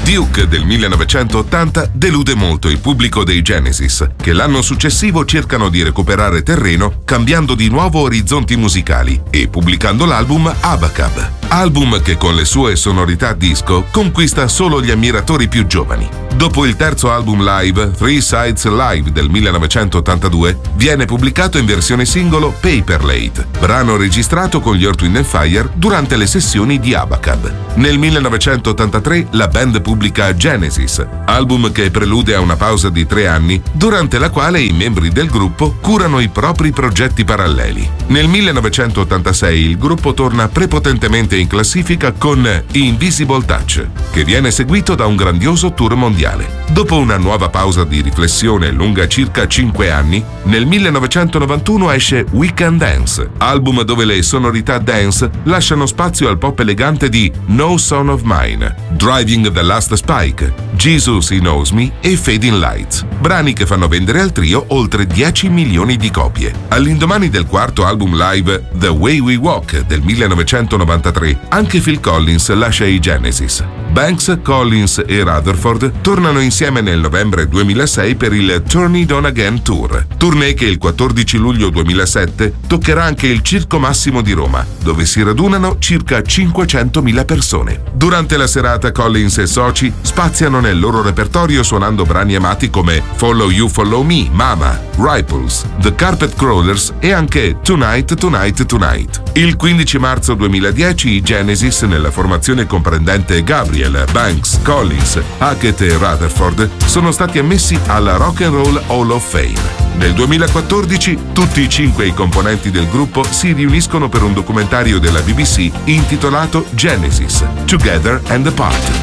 Duke del 1980 delude molto il pubblico dei Genesis, che l'anno successivo cercano di recuperare terreno cambiando di nuovo orizzonti musicali e pubblicando l'album Abacab, album che con le sue sonorità disco conquista solo gli ammiratori più giovani. Dopo il terzo album live, Three Sides Live del 1982, viene pubblicato in versione singolo Paperlate, brano registrato con gli Earth, Wind & Fire durante le sessioni di Abacab. Nel 1983 la band pubblica Genesis, album che prelude a una pausa di 3 anni, durante la quale i membri del gruppo curano i propri progetti paralleli. Nel 1986 il gruppo torna prepotentemente in classifica con Invisible Touch, che viene seguito da un grandioso tour mondiale. Dopo una nuova pausa di riflessione lunga circa 5 anni, nel 1991 esce We Can Dance, album dove le sonorità dance lasciano spazio al pop elegante di No Son of Mine, Driving the Last Spike, Jesus He Knows Me e Fading Lights, brani che fanno vendere al trio oltre 10 milioni di copie. All'indomani del quarto album live The Way We Walk del 1993, anche Phil Collins lascia i Genesis. Banks, Collins e Rutherford tornano insieme nel novembre 2006 per il Turn It On Again Tour, tournée che il 14 luglio 2007 toccherà anche il Circo Massimo di Roma, dove si radunano circa 500.000 persone. Durante la serata Collins e soci spaziano nel loro repertorio suonando brani amati come Follow You Follow Me, Mama, Ripples, The Carpet Crawlers e anche Tonight Tonight Tonight. Il 15 marzo 2010 i Genesis, nella formazione comprendente Gabriel, Banks, Collins, Hackett e Rutherford, sono stati ammessi alla Rock and Roll Hall of Fame. Nel 2014 tutti e 5 i componenti del gruppo si riuniscono per un documentario della BBC intitolato Genesis, Together and Apart.